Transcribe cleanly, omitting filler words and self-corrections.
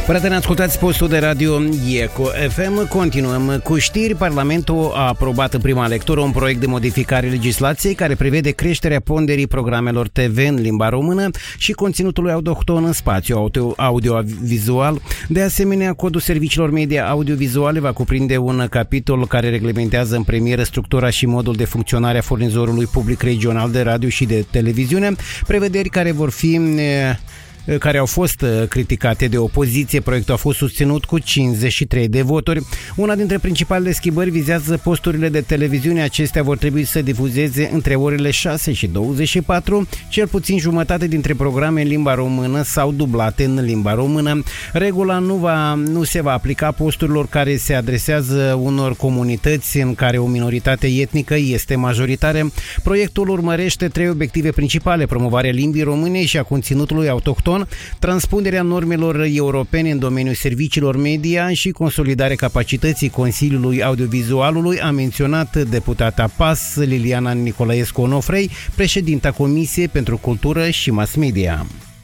Prieteni, ascultați postul de radio Eco FM. Continuăm cu știri. Parlamentul a aprobat în prima lectură un proiect de modificare legislației care prevede creșterea ponderii programelor TV în limba română și conținutului autohton în spațiu audiovizual. De asemenea, codul serviciilor media audiovizuale va cuprinde un capitol care reglementează în premieră structura și modul de funcționare a furnizorului public regional de radio și de televiziune, prevederi care au fost criticate de opoziție. Proiectul a fost susținut cu 53 de voturi. Una dintre principalele schimbări vizează posturile de televiziune. Acestea vor trebui să difuzeze între orele 6 și 24, cel puțin jumătate dintre programe în limba română sau dublate în limba română. Regula nu se va aplica posturilor care se adresează unor comunități în care o minoritate etnică este majoritară. Proiectul urmărește 3 obiective principale: promovarea limbii române și a conținutului autohton, transpunerea normelor europene în domeniul serviciilor media și consolidarea capacității Consiliului Audiovizualului, a menționat deputata PAS Liliana Nicolaescu Onofrei, președinta Comisiei pentru Cultură și Mass Media.